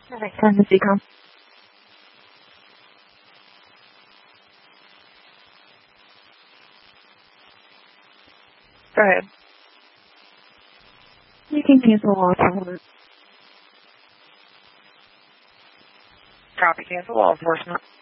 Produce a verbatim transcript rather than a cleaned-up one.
Alright, time to see com. Go ahead. You can cancel law enforcement. Copy, cancel law enforcement.